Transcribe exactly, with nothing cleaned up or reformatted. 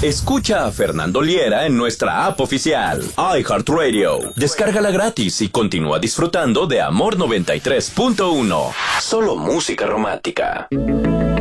Escucha a Fernando Liera en nuestra app oficial, iHeartRadio. Descárgala gratis y continúa disfrutando de Amor noventa y tres punto uno. Solo música romántica.